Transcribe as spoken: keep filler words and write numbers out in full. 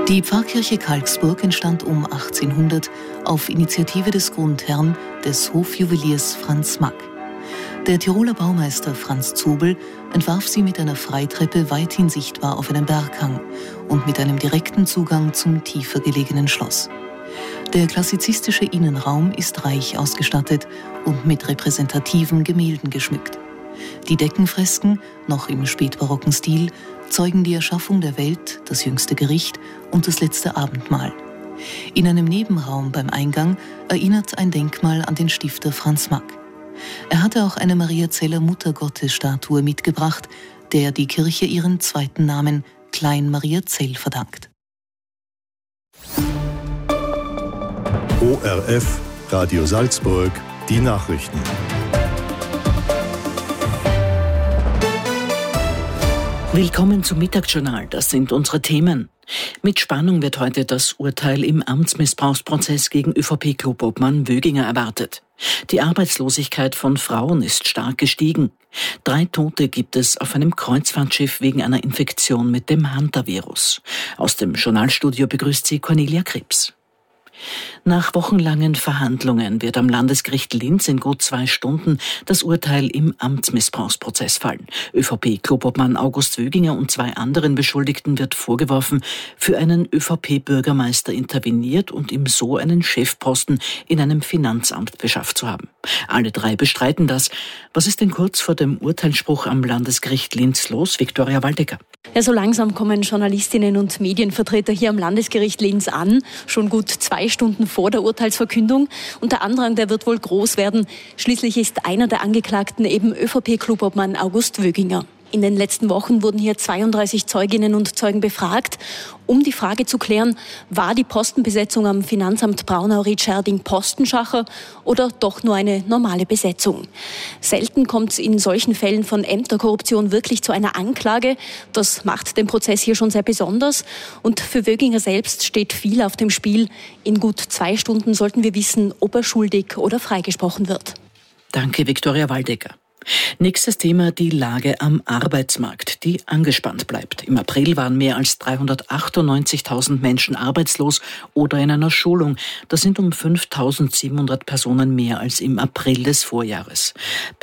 Die Pfarrkirche Kalksburg entstand um achtzehnhundert auf Initiative des Grundherrn, des Hofjuweliers Franz Mack. Der Tiroler Baumeister Franz Zobel entwarf sie mit einer Freitreppe weithin sichtbar auf einem Berghang und mit einem direkten Zugang zum tiefer gelegenen Schloss. Der klassizistische Innenraum ist reich ausgestattet und mit repräsentativen Gemälden geschmückt. Die Deckenfresken, noch im spätbarocken Stil, zeugen die Erschaffung der Welt, das jüngste Gericht und das letzte Abendmahl. In einem Nebenraum beim Eingang erinnert ein Denkmal an den Stifter Franz Mack. Er hatte auch eine Mariazeller Muttergottesstatue mitgebracht, der die Kirche ihren zweiten Namen Klein Mariazell verdankt. O R F, Radio Salzburg, die Nachrichten. Willkommen zum Mittagsjournal, das sind unsere Themen. Mit Spannung wird heute das Urteil im Amtsmissbrauchsprozess gegen ÖVP-Clubobmann Wöginger erwartet. Die Arbeitslosigkeit von Frauen ist stark gestiegen. Drei Tote gibt es auf einem Kreuzfahrtschiff wegen einer Infektion mit dem Hantavirus. Aus dem Journalstudio begrüßt sie Cornelia Krebs. Nach wochenlangen Verhandlungen wird am Landesgericht Linz in gut zwei Stunden das Urteil im Amtsmissbrauchsprozess fallen. ÖVP-Clubobmann August Wöginger und zwei anderen Beschuldigten wird vorgeworfen, für einen ÖVP-Bürgermeister interveniert und ihm so einen Chefposten in einem Finanzamt beschafft zu haben. Alle drei bestreiten das. Was ist denn kurz vor dem Urteilsspruch am Landesgericht Linz los? Viktoria Waldecker. Ja, so langsam kommen Journalistinnen und Medienvertreter hier am Landesgericht Linz an, schon gut zwei Stunden vor der Urteilsverkündung. Und der Andrang, der wird wohl groß werden. Schließlich ist einer der Angeklagten eben ÖVP-Clubobmann August Wöginger. In den letzten Wochen wurden hier zweiunddreißig Zeuginnen und Zeugen befragt, um die Frage zu klären, war die Postenbesetzung am Finanzamt Braunau-Ried-Schärding Postenschacher oder doch nur eine normale Besetzung. Selten kommt es in solchen Fällen von Ämterkorruption wirklich zu einer Anklage. Das macht den Prozess hier schon sehr besonders. Und für Wöginger selbst steht viel auf dem Spiel. In gut zwei Stunden sollten wir wissen, ob er schuldig oder freigesprochen wird. Danke, Viktoria Waldecker. Nächstes Thema, die Lage am Arbeitsmarkt, die angespannt bleibt. Im April waren mehr als dreihundertachtundneunzigtausend Menschen arbeitslos oder in einer Schulung. Das sind um fünftausendsiebenhundert Personen mehr als im April des Vorjahres.